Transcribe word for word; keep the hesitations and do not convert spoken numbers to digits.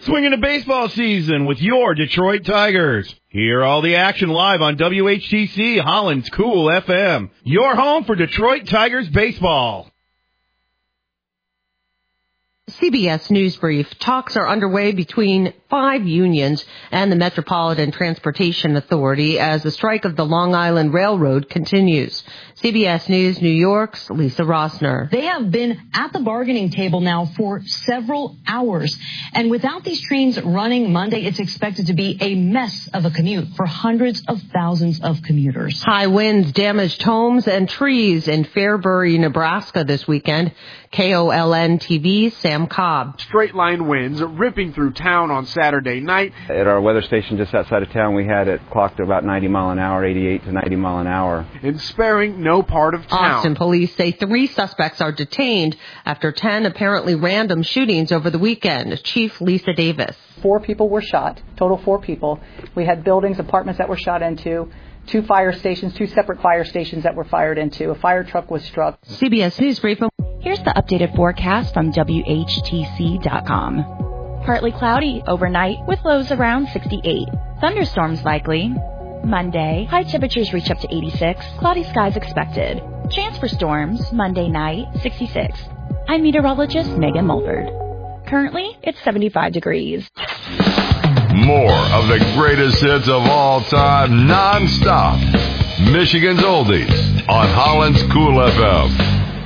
Swinging to baseball season with your Detroit Tigers. Hear all the action live on W H T C Holland's Cool F M. Your home for Detroit Tigers baseball. C B S News Brief. Talks are underway between five unions and the Metropolitan Transportation Authority as the strike of the Long Island Railroad continues. C B S News New York's Lisa Rossner. They have been at the bargaining table now for several hours. And without these trains running Monday, it's expected to be a mess of a commute for hundreds of thousands of commuters. High winds damaged homes and trees in Fairbury, Nebraska this weekend. K O L N T V's Sam Cobb. Straight line winds ripping through town on Saturday night. At our weather station just outside of town, we had it clocked at about ninety mile an hour, eighty-eight to ninety mile an hour. And sparing no part of town. Austin police say three suspects are detained after ten apparently random shootings over the weekend. Chief Lisa Davis. Four people were shot, total four people. We had buildings, apartments that were shot into. Two fire stations, two separate fire stations that were fired into. A fire truck was struck. C B S News Brief. Here's the updated forecast from W H T C dot com. Partly cloudy overnight with lows around sixty-eight. Thunderstorms likely. Monday, high temperatures reach up to eighty-six. Cloudy skies expected. Chance for storms Monday night, sixty-six. I'm meteorologist Megan Mulford. Currently, it's seventy-five degrees. More of the greatest hits of all time, non-stop. Michigan's Oldies on Holland's Cool F M.